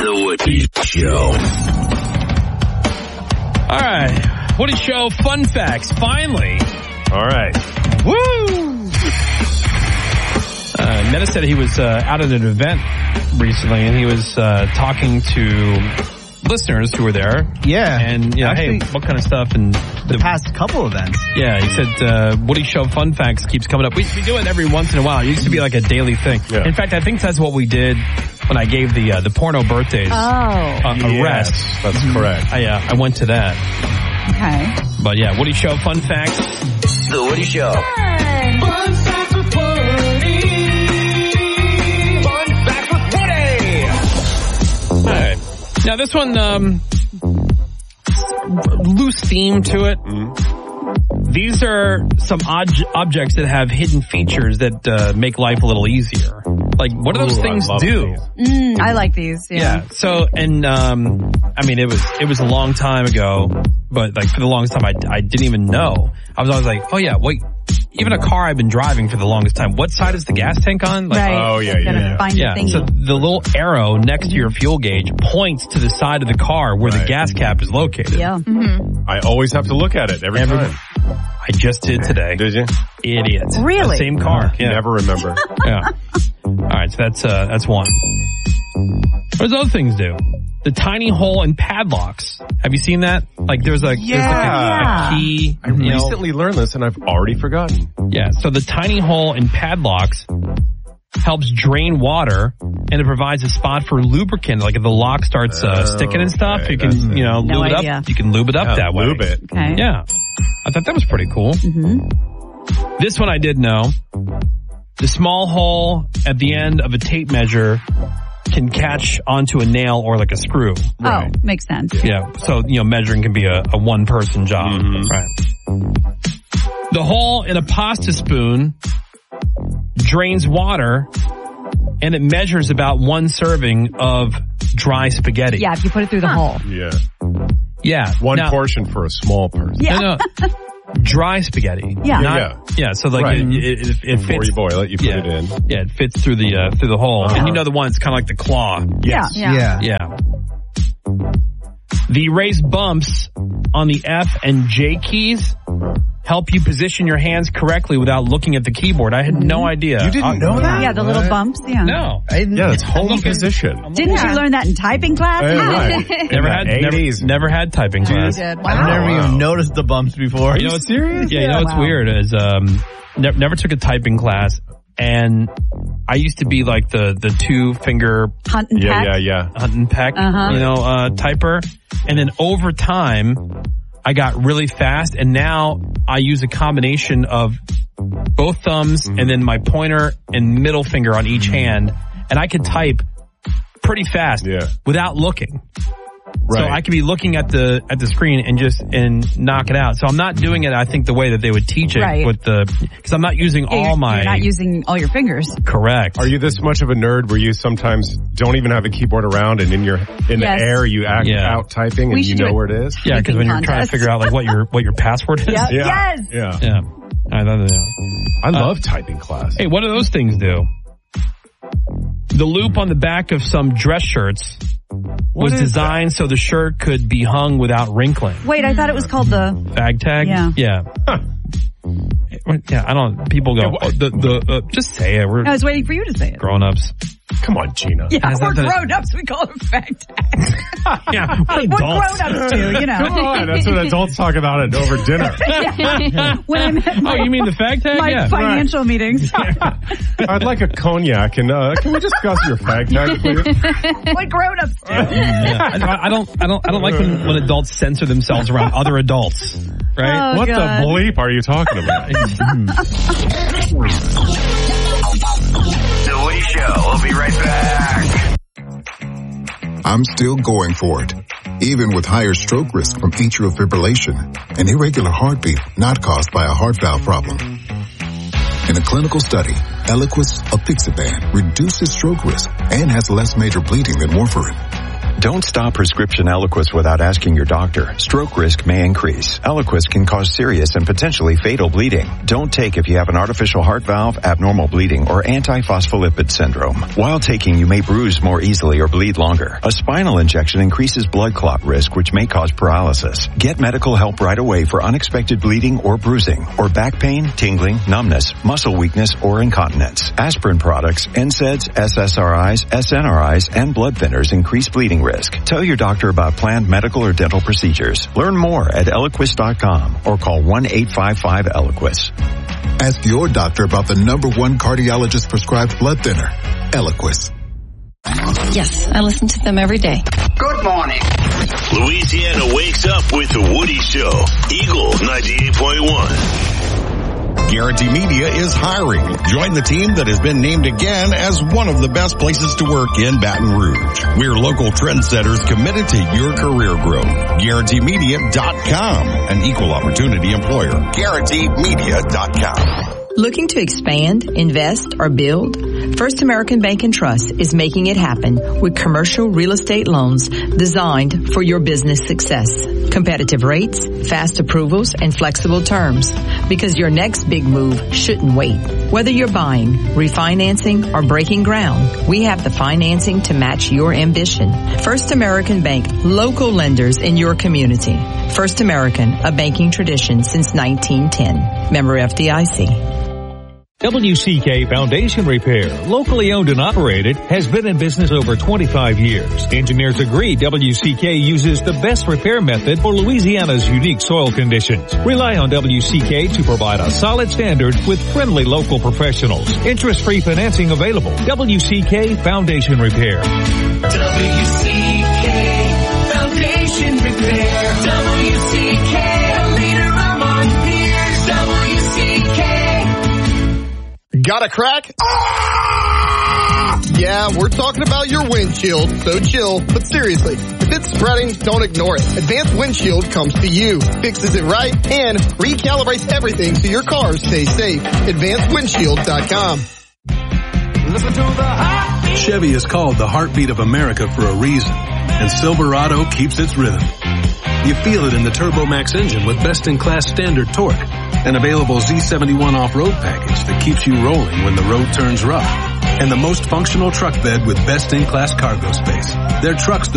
The Woody Show. All right. Woody Show fun facts. Finally. All right. Woo! Meta said he was out at an event recently, and he was talking to listeners who were there. Yeah. And, Actually, hey, what kind of stuff? And the past couple events. Yeah, he said Woody Show fun facts keeps coming up. We do it every once in a while. It used to be like a daily thing. Yeah. In fact, I think that's what we did when I gave the porno birthdays a rest. That's correct. I went to that. Okay. But yeah, Woody Show fun facts. The Woody Show. Fun facts with Woody. Fun facts with Woody. All right. Now this one, loose theme to it. These are some objects that have hidden features that make life a little easier. Like, what do those things do? I like these. Yeah. So, and I mean, it was a long time ago, but like for the longest time, I didn't even know. I was always like, oh yeah, wait. Even a car I've been driving for the longest time. What side is the gas tank on? Like, right. Oh yeah. Find the thingy. So the little arrow next to your fuel gauge points to the side of the car where the gas cap is located. Yeah. I always have to look at it every time. I just did today. Did you? Idiot. Really? The same car. Yeah. Never remember. Yeah. All right, so that's one. What does other things do? The tiny hole in padlocks. Have you seen that? Like there's like a key. I recently learned this and I've already forgotten. Yeah, so the tiny hole in padlocks helps drain water, and it provides a spot for lubricant. Like if the lock starts sticking and stuff, you can lube it up. You can lube it up that way. Lube it. Okay. Yeah, I thought that was pretty cool. Mm-hmm. This one I did know. The small hole at the end of a tape measure can catch onto a nail or like a screw. Oh, makes sense. Yeah. So, measuring can be a one-person job. Right. The hole in a pasta spoon drains water, and it measures about one serving of dry spaghetti. Yeah, if you put it through the hole. Yeah. Yeah. One portion for a small person. Yeah. No. Dry spaghetti. Yeah. Yeah. So like it Before fits. you boil it, you put it in. Yeah, it fits through the hole. And the one that's kind of like the claw. Yes. Yeah. The raised bumps on the F and J keys help you position your hands correctly without looking at the keyboard. I had no idea. You didn't know that? Yeah, the little bumps. Yeah. No. Yeah, it's home position. Didn't you learn that in typing class? Never had typing class. Wow. I've never even noticed the bumps before. You know what's serious? Yeah, you know what's weird is never took a typing class, and I used to be like the 2-finger Hunt and peck. hunt and peck, typer, and then over time I got really fast, and now I use a combination of both thumbs and then my pointer and middle finger on each hand, and I can type pretty fast without looking. Right. So I could be looking at the screen and knock it out. So I'm not doing it, I think, the way that they would teach it with because I'm not using You're not using all your fingers. Correct. Are you this much of a nerd where you sometimes don't even have a keyboard around, and in the air you act out typing and you know where it is? Yeah, because when you're trying to figure out like what your password is. Yep. Yeah. Yes. Yeah. I love typing class. Hey, what do those things do? The loop on the back of some dress shirts was designed so the shirt could be hung without wrinkling. Wait, I thought it was called the fag tag. Yeah. Huh. Yeah, I don't. People go. Just say it. I was waiting for you to say it. Grown-ups. Come on, Gina. Yeah, we're grown-ups. We call it fag tag. Yeah, we're grown-ups too. Come on, that's what adults talk about over dinner. When I'm at you mean the fag tag? My financial meetings. I'd like a cognac, and can we discuss your fag tag, please? What grown-ups do. I don't like when adults censor themselves around other adults. Right? Oh, what God. the bleep are you talking about? The Woody Show. We'll be right back. I'm still going for it, even with higher stroke risk from atrial fibrillation, an irregular heartbeat not caused by a heart valve problem. In a clinical study, Eliquis apixaban reduces stroke risk and has less major bleeding than warfarin. Don't stop prescription Eliquis without asking your doctor. Stroke risk may increase. Eliquis can cause serious and potentially fatal bleeding. Don't take if you have an artificial heart valve, abnormal bleeding, or antiphospholipid syndrome. While taking, you may bruise more easily or bleed longer. A spinal injection increases blood clot risk, which may cause paralysis. Get medical help right away for unexpected bleeding or bruising, or back pain, tingling, numbness, muscle weakness, or incontinence. Aspirin products, NSAIDs, SSRIs, SNRIs, and blood thinners increase bleeding risk. Tell your doctor about planned medical or dental procedures. Learn more at Eliquis.com or call 1-855-ELIQUIS. Ask your doctor about the #1 cardiologist prescribed blood thinner, Eliquis. Yes, I listen to them every day. Good morning. Louisiana wakes up with the Woody Show. Eagle 98.1. Guarantee Media is hiring. Join the team that has been named again as one of the best places to work in Baton Rouge. We're local trendsetters committed to your career growth. GuaranteeMedia.com, an equal opportunity employer. GuaranteeMedia.com. Looking to expand, invest, or build? First American Bank and Trust is making it happen with commercial real estate loans designed for your business success. Competitive rates, fast approvals, and flexible terms. Because your next big move shouldn't wait. Whether you're buying, refinancing, or breaking ground, we have the financing to match your ambition. First American Bank, local lenders in your community. First American, a banking tradition since 1910. Member FDIC. WCK Foundation Repair, locally owned and operated, has been in business over 25 years. Engineers agree WCK uses the best repair method for Louisiana's unique soil conditions. Rely on WCK to provide a solid standard with friendly local professionals. Interest-free financing available. WCK Foundation Repair. WCK Foundation Repair. WCK, a leader among peers. WCK. Got a crack? Yeah, we're talking about your windshield, so chill. But seriously, if it's spreading, don't ignore it. Advanced Windshield comes to you, fixes it right, and recalibrates everything so your cars stay safe. AdvancedWindshield.com. Listen to the heartbeat. Chevy is called the heartbeat of America for a reason, and Silverado keeps its rhythm. You feel it in the TurboMax engine with best-in-class standard torque, an available Z71 off-road package that keeps you rolling when the road turns rough, and the most functional truck bed with best-in-class cargo space. They're trucks